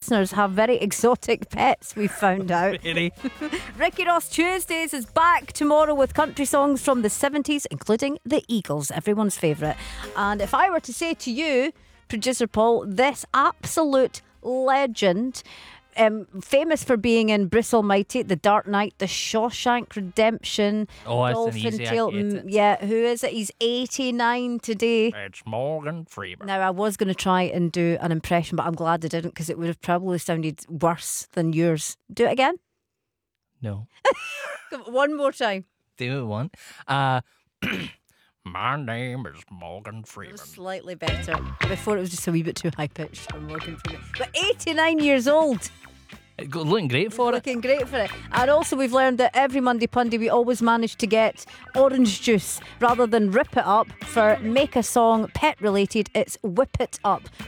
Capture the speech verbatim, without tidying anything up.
listeners have very exotic pets, we've found out. Really? Ricky Ross Tuesdays is back tomorrow with country songs from the seventies, including the Eagles, everyone's favourite. And if I were to say to you, producer Paul, this absolute legend, um, famous for being in Bruce Almighty, The Dark Knight, The Shawshank Redemption, Oh, it's an Dolphin easy, I Tale. get mm, it. Yeah, who is it? He's eighty-nine today. It's Morgan Freeman. Now, I was going to try and do an impression, but I'm glad I didn't, because it would have probably sounded worse than yours. Do it again. No. Come on, one more time. Do it one. Uh, my name is Morgan It Freeman. was slightly better. Before it was just a wee bit too high pitched. I'm looking for it. But eighty-nine years old. Looking great for it. Looking great for it. And also we've learned that every Monday Punday we always manage to get orange juice rather than rip it up for Make a Song pet related. It's Whip It Up.